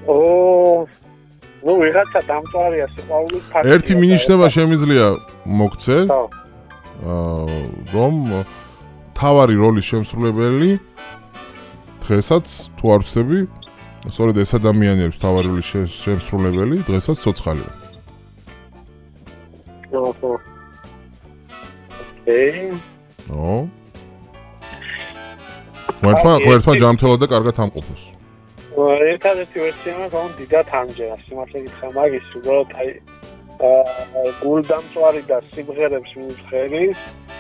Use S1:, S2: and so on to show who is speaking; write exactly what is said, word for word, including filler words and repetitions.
S1: ო ნუ ვიღაცა დამწვარია სიყვარულის ფაქტია.
S2: ერთი მინიშნება შემიძლია მოგცე. რომ თავარი როლის შემსრულებელი დღესაც თუ არ ვცდები, სწორედ ეს ადამიანი არის თავარი როლის შემსრულებელი, დღესაც ცოცხალია.
S1: ოჰო. ოკეი.
S2: ო. მართლა, მართლა ჯანმრთელად და კარგად ამყოფოს.
S1: ერთადერთი ვერსია მაქვს დიდად ამჯერა, სიმართლე გითხრა, მაგის უბრალოდ აი გულდამწვარი და სიმღერებს მიუძღერის